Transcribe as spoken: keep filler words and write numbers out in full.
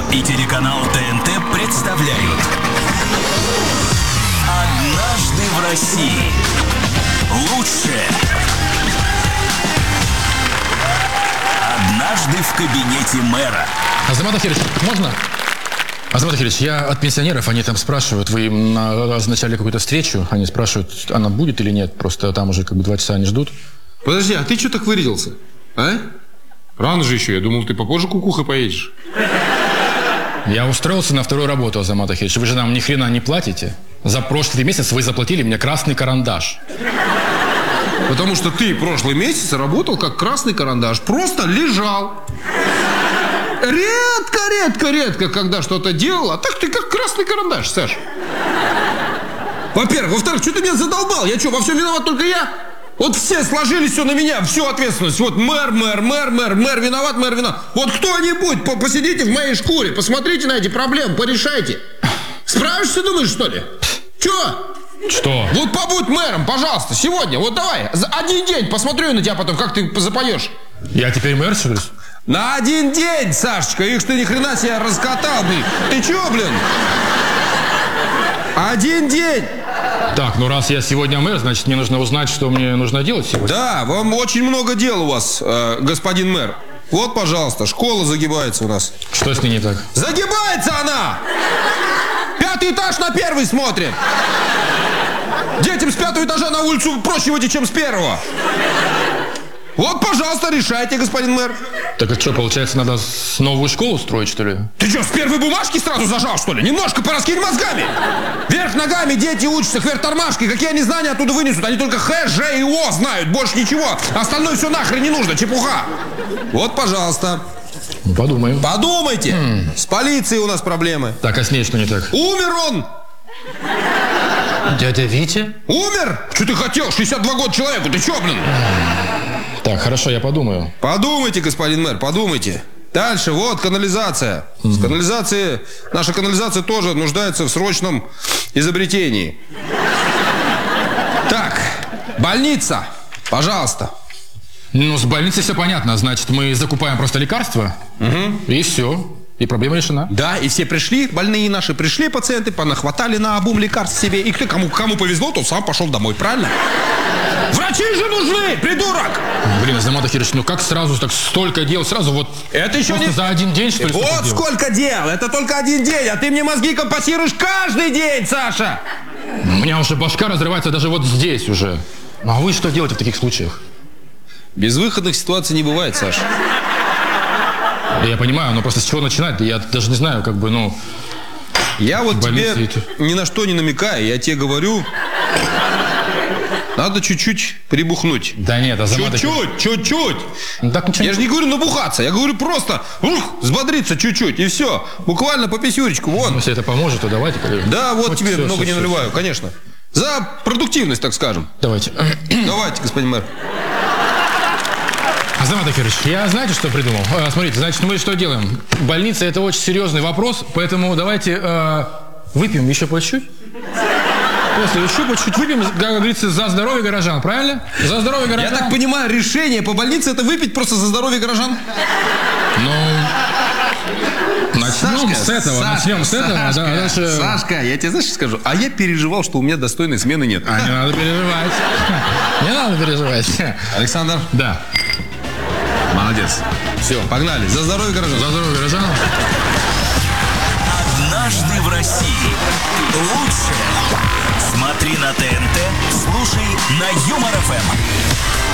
и телеканал ТНТ представляют «Однажды в России». Лучшее «Однажды в кабинете мэра». Азамат Ахирович, можно? Азамат Ахирович, я от пенсионеров, они там спрашивают, вы им назначали какую-то встречу, они спрашивают, она будет или нет, просто там уже как бы два часа они ждут. Подожди, а ты что так вырядился? А? Рано же еще, я думал, ты попозже кукухой поедешь. Я устроился на вторую работу, Азамат Ахирович, вы же нам ни хрена не платите. За прошлый месяц вы заплатили мне красный карандаш. Потому что ты прошлый месяц работал как красный карандаш, просто лежал. Редко, редко, редко, когда что-то делал, а так ты как красный карандаш, Саш. Во-первых. Во-вторых, что ты меня задолбал? Я что, во всем виноват только я? Вот все сложились все на меня, всю ответственность. Вот мэр, мэр, мэр, мэр, мэр виноват, мэр виноват. Вот кто-нибудь по посидите в моей шкуре, посмотрите на эти проблемы, порешайте. Справишься, думаешь, что ли? Че? Что? Вот побудь мэром, пожалуйста, сегодня. Вот давай, за один день посмотрю на тебя потом, как ты запоешь. Я теперь мэр, что ли? На один день, Сашечка, их ты ни хрена себя раскатал, блин. Ты чё, блин? Один день. Так, ну раз я сегодня мэр, значит мне нужно узнать, что мне нужно делать сегодня. Да, вам очень много дел у вас, э, господин мэр. Вот, пожалуйста, школа загибается у нас. Что с ней не так? Загибается она! Пятый этаж на первый смотрит. Детям с пятого этажа на улицу проще выйти, чем с первого. Вот, пожалуйста, решайте, господин мэр. Так это что, получается, надо новую школу строить, что ли? Ты что, с первой бумажки сразу зажал, что ли? Немножко пораскинь мозгами. Вверх ногами дети учатся, кверх тормашкой. Какие они знания оттуда вынесут? Они только Х, Ж и О знают, больше ничего. Остальное все нахрен не нужно, чепуха. Вот, пожалуйста. Подумаем. Подумайте. М-м. С полицией у нас проблемы. Так, а с ней что не так? Умер он. Дядя Витя? Умер? Что ты хотел? шестьдесят два года человеку, ты че, блин? Так, хорошо, я подумаю. Подумайте, господин мэр, подумайте. Дальше, вот, канализация. Mm-hmm. С канализацией, наша канализация тоже нуждается в срочном изобретении. Так, больница, пожалуйста. Ну, с больницей все понятно. Значит, мы закупаем просто лекарства, угу. И все. И проблема решена. Да, и все пришли, больные наши пришли, пациенты, понахватали на обум лекарств себе. И кто, кому, кому повезло, тот сам пошел домой, правильно? Врачи же нужны, придурок! Блин, Азамат Ахирович, ну как сразу так столько дел? Сразу вот это еще не... за один день, что ли? Вот сколько дел! Это только один день, а ты мне мозги компостируешь каждый день, Саша! У меня уже башка разрывается даже вот здесь уже. А вы что делаете в таких случаях? Безвыходных ситуаций не бывает, Саша. Я понимаю, но просто с чего начинать? Я даже не знаю, как бы, ну... Я вот тебе ни на что не намекаю, я тебе говорю... Надо чуть-чуть прибухнуть. Да нет, Азамат... Чуть-чуть, чуть-чуть. Ну, так ничего... Я же не говорю набухаться, я говорю просто ух, взбодриться чуть-чуть, и все. Буквально по писюречку, вон. Ну, если это поможет, то давайте. Да, вот, вот тебе все, много все, не все, наливаю, все. конечно. За продуктивность, так скажем. Давайте. Давайте, господин мэр. Азамат Ахирович, я знаете, что придумал? А, смотрите, значит, мы что делаем? Больница – это очень серьезный вопрос, поэтому давайте э, выпьем еще по чуть-чуть. После еще по чуть-чуть выпьем, как говорится, за здоровье горожан, правильно? За здоровье горожан. Я так понимаю, решение по больнице – это выпить просто за здоровье горожан? Ну, начнем Сашка, с этого, Сашка, начнем с этого. Сашка, да, дальше... Сашка, я тебе знаешь, что скажу? А я переживал, что у меня достойной смены нет. А не надо переживать. Не надо переживать. Александр? Да. Молодец. Все, погнали. За здоровье горожан. За здоровье горожан. Однажды в России. Лучшее. Смотри на ТНТ, слушай на Юмор ФМ.